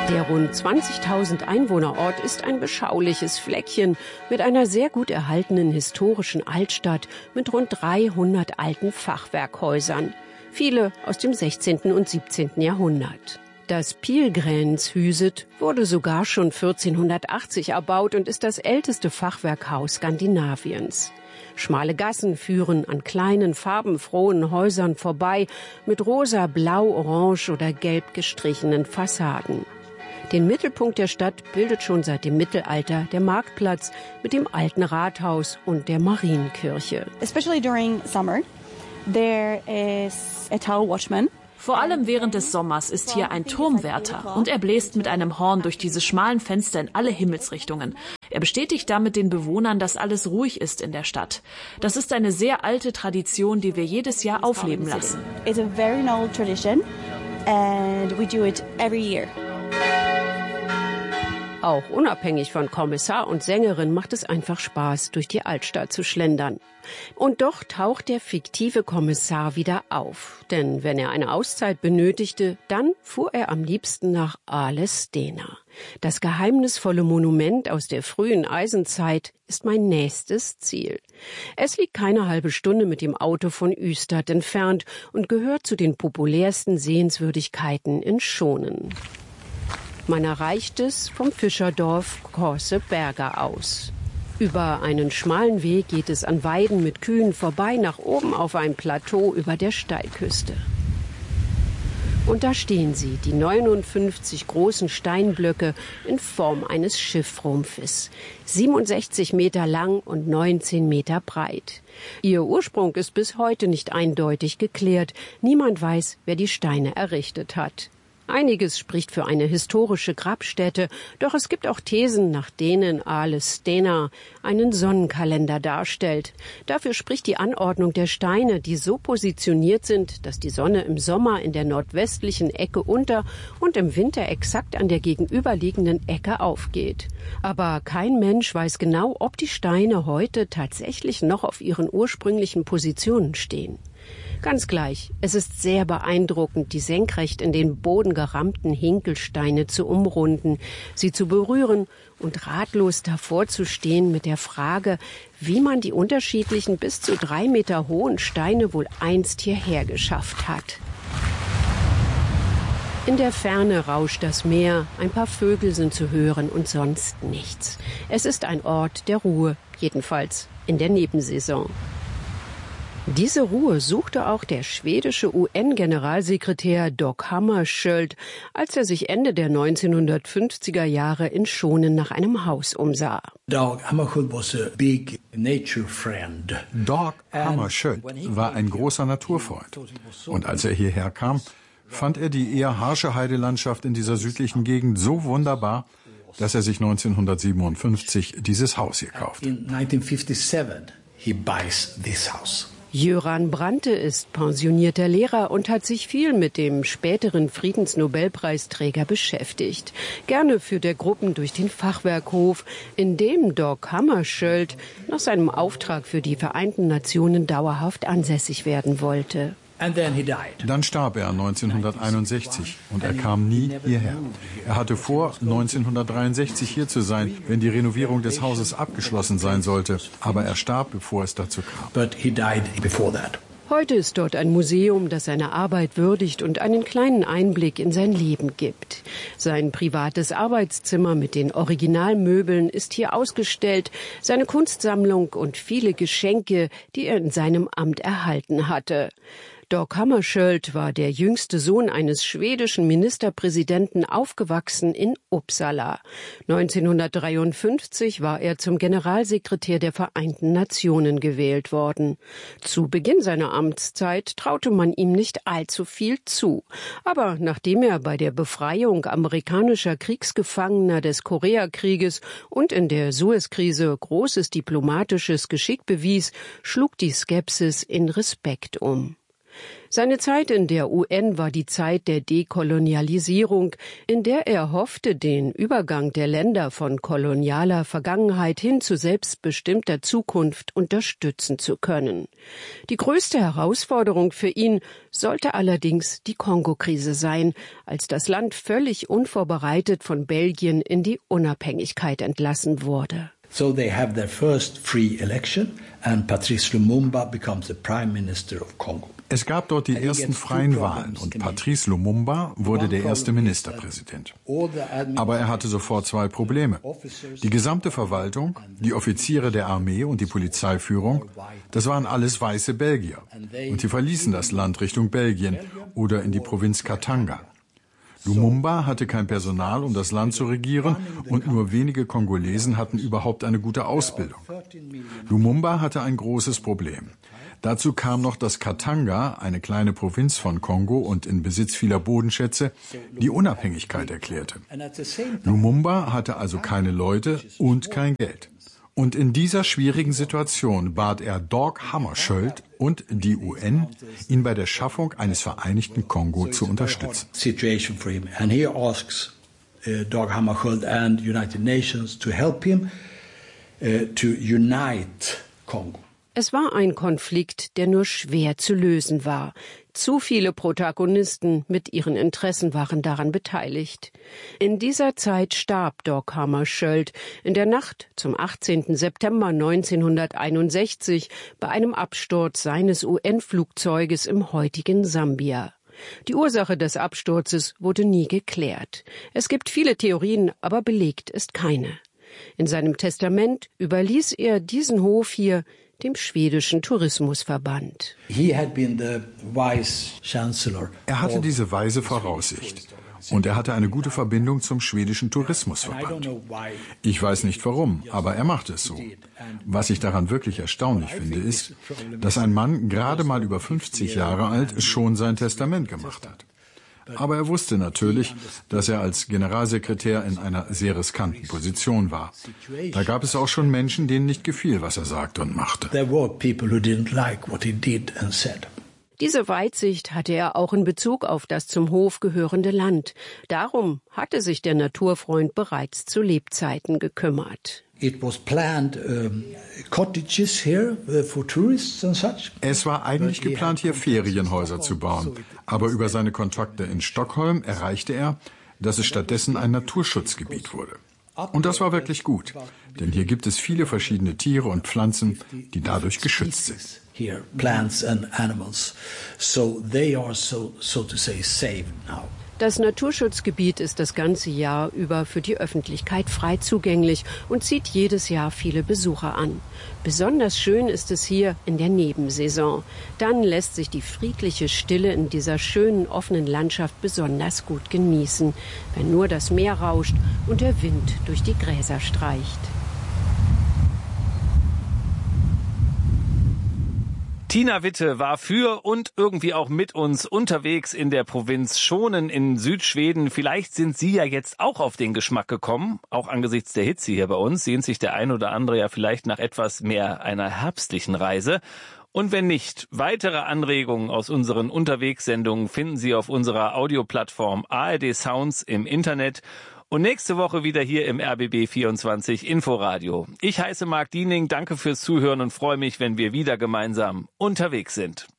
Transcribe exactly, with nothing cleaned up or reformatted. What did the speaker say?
Der rund zwanzigtausend Einwohnerort ist ein beschauliches Fleckchen mit einer sehr gut erhaltenen historischen Altstadt mit rund dreihundert alten Fachwerkhäusern. Viele aus dem sechzehnten und siebzehnten Jahrhundert. Das Pilgränshuset wurde sogar schon vierzehnhundertachtzig erbaut und ist das älteste Fachwerkhaus Skandinaviens. Schmale Gassen führen an kleinen, farbenfrohen Häusern vorbei mit rosa, blau, orange oder gelb gestrichenen Fassaden. Den Mittelpunkt der Stadt bildet schon seit dem Mittelalter der Marktplatz mit dem alten Rathaus und der Marienkirche. Especially during summer, there is a tower watchman. Vor allem während des Sommers ist hier ein Turmwärter und er bläst mit einem Horn durch diese schmalen Fenster in alle Himmelsrichtungen. Er bestätigt damit den Bewohnern, dass alles ruhig ist in der Stadt. Das ist eine sehr alte Tradition, die wir jedes Jahr aufleben lassen. It's a very old tradition and we do it every year. Auch unabhängig von Kommissar und Sängerin macht es einfach Spaß, durch die Altstadt zu schlendern. Und doch taucht der fiktive Kommissar wieder auf. Denn wenn er eine Auszeit benötigte, dann fuhr er am liebsten nach Ale-Stena. Das geheimnisvolle Monument aus der frühen Eisenzeit ist mein nächstes Ziel. Es liegt keine halbe Stunde mit dem Auto von Ystad entfernt und gehört zu den populärsten Sehenswürdigkeiten in Skåne. Man erreicht es vom Fischerdorf Korseberga aus. Über einen schmalen Weg geht es an Weiden mit Kühen vorbei nach oben auf ein Plateau über der Steilküste. Und da stehen sie, die neunundfünfzig großen Steinblöcke in Form eines Schiffrumpfes, siebenundsechzig Meter lang und neunzehn Meter breit. Ihr Ursprung ist bis heute nicht eindeutig geklärt. Niemand weiß, wer die Steine errichtet hat. Einiges spricht für eine historische Grabstätte, doch es gibt auch Thesen, nach denen Ale-Stena einen Sonnenkalender darstellt. Dafür spricht die Anordnung der Steine, die so positioniert sind, dass die Sonne im Sommer in der nordwestlichen Ecke unter und im Winter exakt an der gegenüberliegenden Ecke aufgeht. Aber kein Mensch weiß genau, ob die Steine heute tatsächlich noch auf ihren ursprünglichen Positionen stehen. Ganz gleich, es ist sehr beeindruckend, die senkrecht in den Boden gerammten Hinkelsteine zu umrunden, sie zu berühren und ratlos davor zu stehen mit der Frage, wie man die unterschiedlichen bis zu drei Meter hohen Steine wohl einst hierher geschafft hat. In der Ferne rauscht das Meer, ein paar Vögel sind zu hören und sonst nichts. Es ist ein Ort der Ruhe, jedenfalls in der Nebensaison. Diese Ruhe suchte auch der schwedische U N-Generalsekretär Dag Hammarskjöld, als er sich Ende der neunzehnhundertfünfziger Jahre in Skåne nach einem Haus umsah. Dag Hammarskjöld was a big nature friend. Dag Hammarskjöld war ein großer Naturfreund. Und als er hierher kam, fand er die eher harsche Heidelandschaft in dieser südlichen Gegend so wunderbar, dass er sich neunzehnhundertsiebenundfünfzig dieses Haus hier kaufte. In nineteen fifty-seven he buys this house. Jöran Brante ist pensionierter Lehrer und hat sich viel mit dem späteren Friedensnobelpreisträger beschäftigt. Gerne führt er Gruppen durch den Fachwerkhof, in dem Dag Hammarskjöld nach seinem Auftrag für die Vereinten Nationen dauerhaft ansässig werden wollte. And then he died. Dann starb er neunzehnhunderteinundsechzig und er kam nie hierher. Er hatte vor, neunzehnhundertdreiundsechzig hier zu sein, wenn die Renovierung des Hauses abgeschlossen sein sollte. Aber er starb, bevor es dazu kam. But he died before that. Heute ist dort ein Museum, das seine Arbeit würdigt und einen kleinen Einblick in sein Leben gibt. Sein privates Arbeitszimmer mit den Originalmöbeln ist hier ausgestellt, seine Kunstsammlung und viele Geschenke, die er in seinem Amt erhalten hatte. Dag Hammarskjöld war der jüngste Sohn eines schwedischen Ministerpräsidenten, aufgewachsen in Uppsala. neunzehnhundertdreiundfünfzig war er zum Generalsekretär der Vereinten Nationen gewählt worden. Zu Beginn seiner Amtszeit traute man ihm nicht allzu viel zu. Aber nachdem er bei der Befreiung amerikanischer Kriegsgefangener des Koreakrieges und in der Suezkrise großes diplomatisches Geschick bewies, schlug die Skepsis in Respekt um. Seine Zeit in der U N war die Zeit der Dekolonialisierung, in der er hoffte, den Übergang der Länder von kolonialer Vergangenheit hin zu selbstbestimmter Zukunft unterstützen zu können. Die größte Herausforderung für ihn sollte allerdings die Kongo-Krise sein, als das Land völlig unvorbereitet von Belgien in die Unabhängigkeit entlassen wurde. So they have their first free election and Patrice Lumumba becomes the Prime Minister of Congo. Es gab dort die ersten freien Wahlen und Patrice Lumumba wurde der erste Ministerpräsident. Aber er hatte sofort zwei Probleme. Die gesamte Verwaltung, die Offiziere der Armee und die Polizeiführung, das waren alles weiße Belgier. Und sie verließen das Land Richtung Belgien oder in die Provinz Katanga. Lumumba hatte kein Personal, um das Land zu regieren, und nur wenige Kongolesen hatten überhaupt eine gute Ausbildung. Lumumba hatte ein großes Problem. Dazu kam noch, dass Katanga, eine kleine Provinz von Kongo und in Besitz vieler Bodenschätze, die Unabhängigkeit erklärte. Lumumba hatte also keine Leute und kein Geld. Und in dieser schwierigen Situation bat er Dag Hammarskjöld und die U N, ihn bei der Schaffung eines vereinigten Kongo zu unterstützen. Situation for him, and he asks uh, Dag Hammarskjöld and United Nations to help him uh, to unite Congo. Es war ein Konflikt, der nur schwer zu lösen war. Zu viele Protagonisten mit ihren Interessen waren daran beteiligt. In dieser Zeit starb Dag Hammarskjöld in der Nacht zum achtzehnten September neunzehnhunderteinundsechzig bei einem Absturz seines U N-Flugzeuges im heutigen Sambia. Die Ursache des Absturzes wurde nie geklärt. Es gibt viele Theorien, aber belegt ist keine. In seinem Testament überließ er diesen Hof hier dem schwedischen Tourismusverband. Er hatte diese weise Voraussicht und er hatte eine gute Verbindung zum schwedischen Tourismusverband. Ich weiß nicht warum, aber er machte es so. Was ich daran wirklich erstaunlich finde, ist, dass ein Mann gerade mal über fünfzig Jahre alt schon sein Testament gemacht hat. Aber er wusste natürlich, dass er als Generalsekretär in einer sehr riskanten Position war. Da gab es auch schon Menschen, denen nicht gefiel, was er sagte und machte. Diese Weitsicht hatte er auch in Bezug auf das zum Hof gehörende Land. Darum hatte sich der Naturfreund bereits zu Lebzeiten gekümmert. It was planned um, cottages here uh, for tourists and such. Es war eigentlich geplant, hier Ferienhäuser zu bauen. Aber über seine Kontakte in Stockholm erreichte er, dass es stattdessen ein Naturschutzgebiet wurde. Und das war wirklich gut, denn hier gibt es viele verschiedene Tiere und Pflanzen, die dadurch geschützt sind. Here, plants and animals, so they are so, so to say saved now. Das Naturschutzgebiet ist das ganze Jahr über für die Öffentlichkeit frei zugänglich und zieht jedes Jahr viele Besucher an. Besonders schön ist es hier in der Nebensaison. Dann lässt sich die friedliche Stille in dieser schönen offenen Landschaft besonders gut genießen, wenn nur das Meer rauscht und der Wind durch die Gräser streicht. Tina Witte war für und irgendwie auch mit uns unterwegs in der Provinz Schonen in Südschweden. Vielleicht sind Sie ja jetzt auch auf den Geschmack gekommen, auch angesichts der Hitze hier bei uns. Sehnt sich der ein oder andere ja vielleicht nach etwas mehr einer herbstlichen Reise. Und wenn nicht, weitere Anregungen aus unseren Unterwegssendungen finden Sie auf unserer Audioplattform A R D Sounds im Internet. Und nächste Woche wieder hier im R B B vierundzwanzig Inforadio. Ich heiße Marc Diening, danke fürs Zuhören und freue mich, wenn wir wieder gemeinsam unterwegs sind.